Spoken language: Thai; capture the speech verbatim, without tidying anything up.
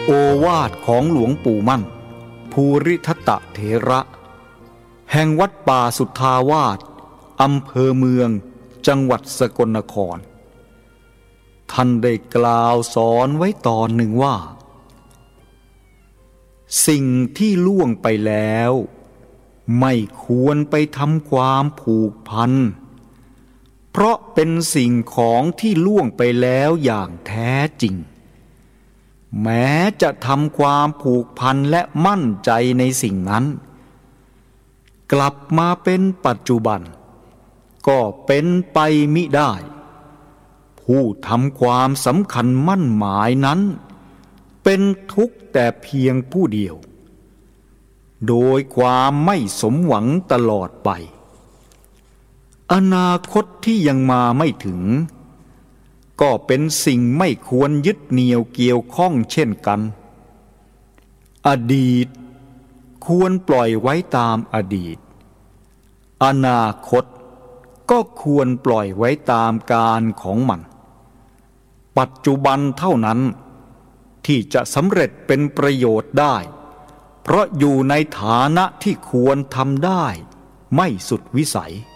โอวาทของหลวงปู่มั่นภูริทัตตเถระแห่งวัดป่าสุทธาวาสอำเภอเมืองจังหวัดสกลนครท่านได้กล่าวสอนไว้ตอนหนึ่งว่าสิ่งที่ล่วงไปแล้วไม่ควรไปทำความผูกพันเพราะเป็นสิ่งของที่ล่วงไปแล้วอย่างแท้จริงแม้จะทำความผูกพันและมั่นใจในสิ่งนั้นกลับมาเป็นปัจจุบันก็เป็นไปมิได้ผู้ทำความสำคัญมั่นหมายนั้นเป็นทุกข์แต่เพียงผู้เดียวโดยความไม่สมหวังตลอดไปอนาคตที่ยังมาไม่ถึงก็เป็นสิ่งไม่ควรยึดเหนี่ยวเกี่ยวข้องเช่นกันอดีตควรปล่อยไว้ตามอดีตอนาคตก็ควรปล่อยไว้ตามกาลของมันปัจจุบันเท่านั้นที่จะสำเร็จเป็นประโยชน์ได้เพราะอยู่ในฐานะที่ควรทำได้ไม่สุดวิสัย